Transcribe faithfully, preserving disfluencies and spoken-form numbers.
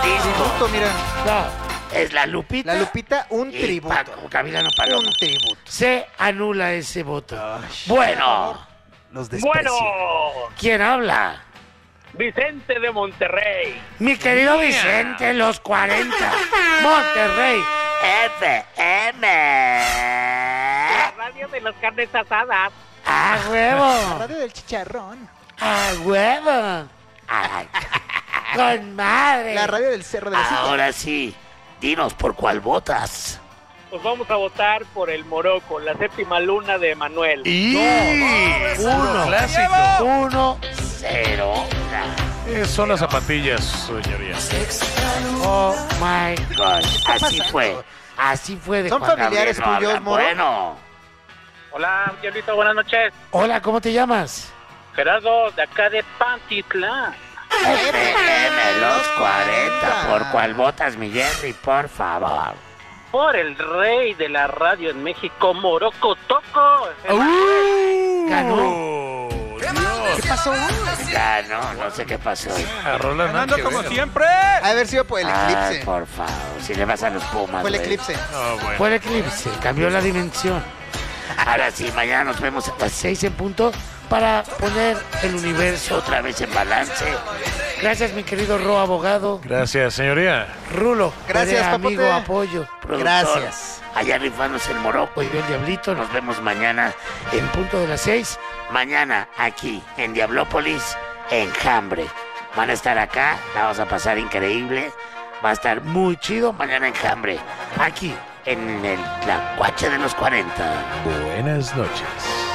disco. Tributo, mira. No. Es la Lupita. La Lupita, un y tributo. Paco, Gavilano Palomo. Un tributo. Se anula ese voto. Ay, bueno. Los desprecio. Bueno, ¿Quién habla? Vicente de Monterrey. Mi querido Vicente, los cuarenta. Monterrey. F M. La radio de las carnes asadas. ¡A La huevo! radio del chicharrón. ¡A huevo! Ay, ¡con madre! La radio del Cerro de la Silla. Ahora sí, dinos por cuál votas. Pues vamos a votar por el Morocco, la séptima luna de Manuel. Y Uno. clásico. Uno, cero. Eh, son las zapatillas, señoría. Oh my God. Así fue. Así fue de ¿Son Juan familiares Gabriel, no tuyos, hablan. Moro? Bueno. Hola, Diablito, buenas noches. Hola, ¿cómo te llamas? Gerardo, de acá de Pantitlán. F M, los cuarenta. ¿Por cuál votas, mi Jerry? Por favor. Por el rey de la radio en México, Morocco Toco. Ganó. ¿Qué pasó? Ganó, no sé qué pasó. Agarró la Ganando nada que como ver. siempre. Ha de haber sido por el Ay, eclipse. por favor, si le vas a los Pumas. Fue el güey. eclipse. No, bueno. Fue el eclipse, cambió la dimensión. Ahora sí, mañana nos vemos a las seis en punto para poner el universo otra vez en balance. Gracias, mi querido Ro, abogado. Gracias, señoría. Rulo, Gracias, eres amigo, papote. apoyo. Productor. Gracias. Allá rifándose el Morocco y yo el Diablito. Nos vemos mañana en punto de las seis. Mañana aquí en Diablópolis, Enjambre. Van a estar acá, la vamos a pasar increíble. Va a estar muy chido mañana Enjambre. Aquí en el Tlacuache de los cuarenta. Buenas noches.